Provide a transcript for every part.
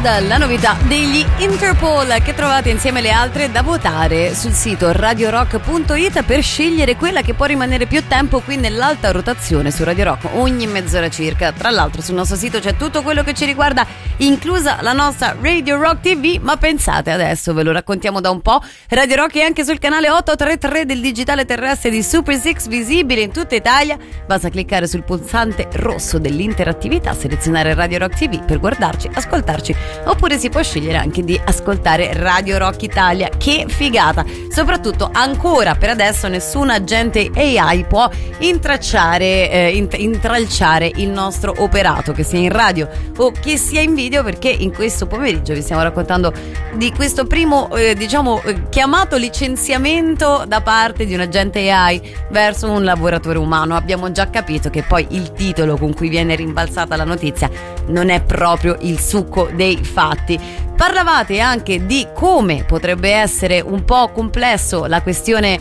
Cloud, la novità degli Interpol che trovate insieme alle altre da votare sul sito radiorock.it per scegliere quella che può rimanere più tempo qui nell'alta rotazione su Radio Rock ogni mezz'ora circa. Tra l'altro sul nostro sito c'è tutto quello che ci riguarda, inclusa la nostra Radio Rock TV, ma pensate, adesso ve lo raccontiamo da un po', Radio Rock è anche sul canale 833 del digitale terrestre di Super 6, visibile in tutta Italia. Basta cliccare sul pulsante rosso dell'interattività, selezionare Radio Rock TV per guardarci, ascoltarci, oppure si può scegliere anche di ascoltare Radio Rock Italia. Che figata! Soprattutto ancora per adesso nessun agente AI può intralciare il nostro operato, che sia in radio o che sia in video, perché in questo pomeriggio vi stiamo raccontando di questo primo chiamato licenziamento da parte di un agente AI verso un lavoratore umano. Abbiamo già capito che poi il titolo con cui viene rimbalzata la notizia non è proprio il succo dei fatti. Parlavate anche di come potrebbe essere un po' complesso la questione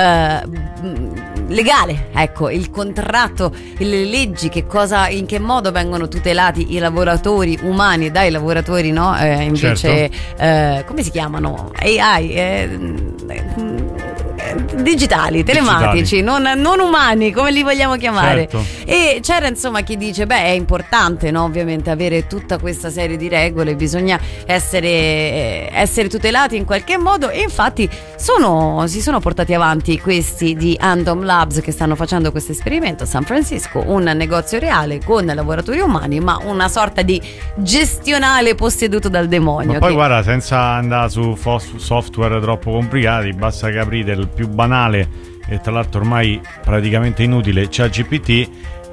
legale, ecco, il contratto, le leggi, in che modo vengono tutelati i lavoratori umani dai lavoratori, no? Invece, certo. Come si chiamano? AI, digitali, telematici, non umani, come li vogliamo chiamare. Certo. E c'era insomma chi dice è importante, no, ovviamente avere tutta questa serie di regole, bisogna essere tutelati in qualche modo, e infatti si sono portati avanti questi di Andom Labs che stanno facendo questo esperimento a San Francisco, un negozio reale con lavoratori umani, ma una sorta di gestionale posseduto dal demonio. Ma poi guarda, senza andare su software troppo complicati, basta che aprite il più banale e tra l'altro ormai praticamente inutile ChatGPT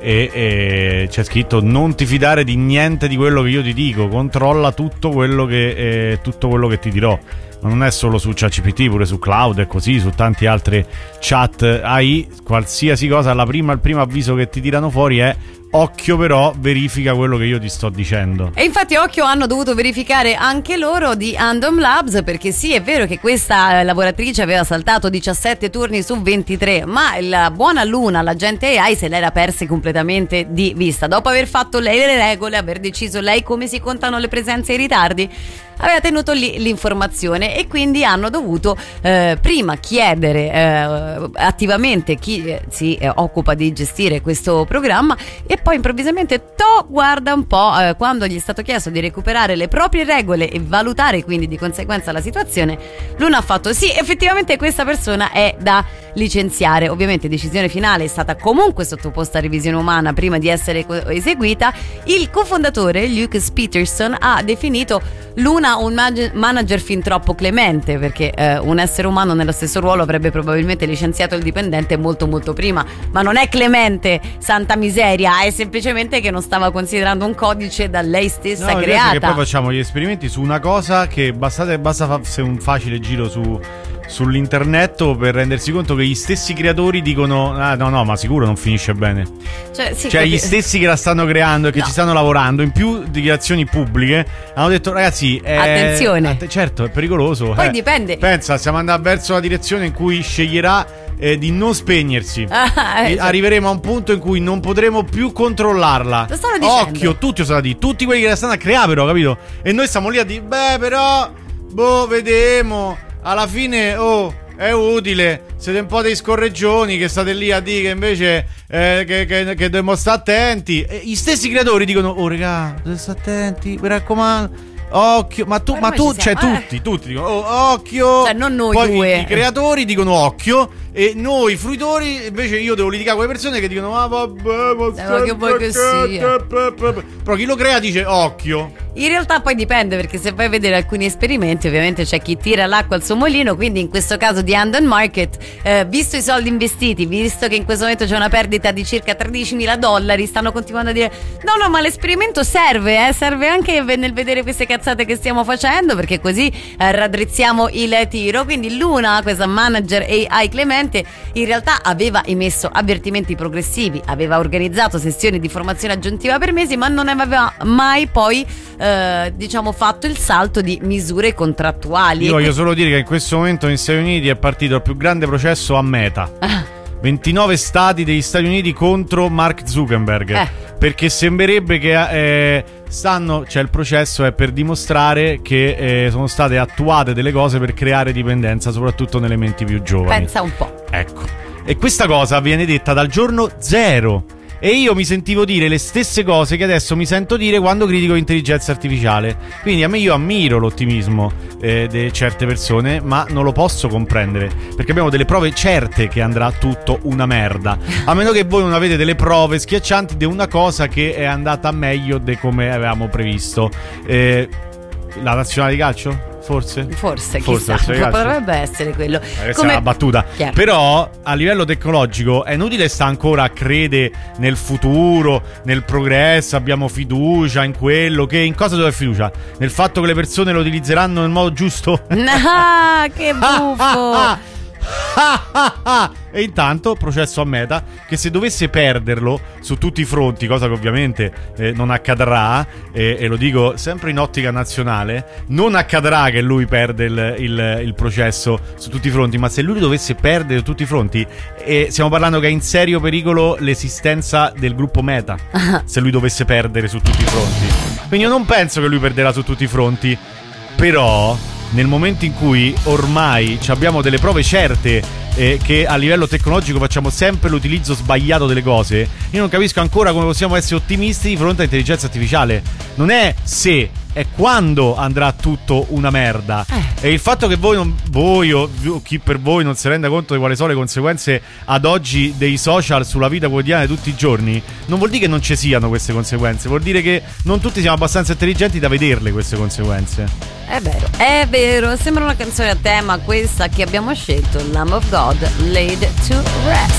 e c'è scritto: non ti fidare di niente di quello che io ti dico, controlla tutto quello che ti dirò. Ma non è solo su ChatGPT, pure su Cloud e così, su tanti altri chat AI, qualsiasi cosa, il primo avviso che ti tirano fuori è: occhio, però verifica quello che io ti sto dicendo. E infatti occhio hanno dovuto verificare anche loro di Andom Labs, perché sì, è vero che questa lavoratrice aveva saltato 17 turni su 23, ma la buona Luna, l'agente AI, se l'era persa completamente di vista. Dopo aver fatto lei le regole, aver deciso lei come si contano le presenze e i ritardi, aveva tenuto lì l'informazione, e quindi hanno dovuto prima chiedere attivamente chi si occupa di gestire questo programma, e poi improvvisamente guarda un po', quando gli è stato chiesto di recuperare le proprie regole e valutare quindi di conseguenza la situazione, Luna ha fatto sì, effettivamente questa persona è da licenziare. Ovviamente decisione finale è stata comunque sottoposta a revisione umana prima di essere eseguita. Il cofondatore Lucas Peterson ha definito Luna un manager fin troppo clemente, perché un essere umano nello stesso ruolo avrebbe probabilmente licenziato il dipendente molto molto prima, ma non è clemente, santa miseria, è semplicemente che non stava considerando un codice da lei stessa creata. Che poi facciamo gli esperimenti su una cosa che basta farsi un facile giro sull'internet per rendersi conto che gli stessi creatori dicono no, ma sicuro non finisce bene. Cioè gli stessi che la stanno creando e che ci stanno lavorando, in più dichiarazioni pubbliche hanno detto: ragazzi, attenzione, certo, è pericoloso. Poi dipende. Pensa, stiamo andando verso la direzione in cui sceglierà di non spegnersi. Arriveremo a un punto in cui non potremo più controllarla. Lo stanno dicendo. Occhio, tutti quelli che la stanno a creare, però, capito? E noi stiamo lì a dire: però vedremo. Alla fine, è utile. Siete un po' dei scorreggioni che state lì a dire che invece che dobbiamo stare attenti. E gli stessi creatori dicono: regà, dovete stare attenti, mi raccomando. Occhio, tutti dicono occhio. Cioè non noi poi due. I creatori dicono occhio, e noi fruitori invece io devo litigare con le persone che dicono: vabbè, ma che vuoi che sia. Però chi lo crea dice occhio. In realtà poi dipende, perché se vai a vedere alcuni esperimenti ovviamente c'è chi tira l'acqua al suo mulino, quindi in questo caso di Andon Market, visto i soldi investiti, visto che in questo momento c'è una perdita di circa $13,000, stanno continuando a dire no, ma l'esperimento serve anche nel vedere queste cazzate che stiamo facendo, perché così raddrizziamo il tiro. Quindi Luna, questa manager AI clemente, in realtà aveva emesso avvertimenti progressivi, aveva organizzato sessioni di formazione aggiuntiva per mesi, ma non aveva mai poi fatto il salto di misure contrattuali. Io voglio solo dire che in questo momento negli Stati Uniti è partito il più grande processo a Meta. 29 stati degli Stati Uniti contro Mark Zuckerberg, perché sembrerebbe che c'è il processo, è per dimostrare che sono state attuate delle cose per creare dipendenza, soprattutto nelle menti più giovani. Pensa un po'. Ecco. E questa cosa viene detta dal giorno 0. E io mi sentivo dire le stesse cose che adesso mi sento dire quando critico l'intelligenza artificiale. Quindi io ammiro l'ottimismo di certe persone, ma non lo posso comprendere, perché abbiamo delle prove certe che andrà tutto una merda. A meno che voi non avete delle prove schiaccianti di una cosa che è andata meglio di come avevamo previsto. La nazionale di calcio? Forse chissà, potrebbe essere quello. Questa è una battuta. Chiaro. Però a livello tecnologico è inutile sta ancora a credere nel futuro, nel progresso, abbiamo fiducia in quello. Che in cosa dove è fiducia? Nel fatto che le persone lo utilizzeranno nel modo giusto? Ah, che buffo! E intanto processo a Meta, che se dovesse perderlo su tutti i fronti, cosa che ovviamente non accadrà, e lo dico sempre in ottica nazionale, non accadrà che lui perde il processo su tutti i fronti, ma se lui dovesse perdere su tutti i fronti, stiamo parlando che è in serio pericolo l'esistenza del gruppo Meta, se lui dovesse perdere su tutti i fronti. Quindi io non penso che lui perderà su tutti i fronti, però nel momento in cui ormai abbiamo delle prove certe che a livello tecnologico facciamo sempre l'utilizzo sbagliato delle cose, io non capisco ancora come possiamo essere ottimisti di fronte all'intelligenza artificiale. Non è se, è quando andrà tutto una merda. E il fatto che voi o chi per voi non si renda conto di quali sono le conseguenze ad oggi dei social sulla vita quotidiana di tutti i giorni, non vuol dire che non ci siano queste conseguenze, vuol dire che non tutti siamo abbastanza intelligenti da vederle queste conseguenze. È vero, sembra una canzone a tema questa che abbiamo scelto, Lamb of God, Laid to Rest.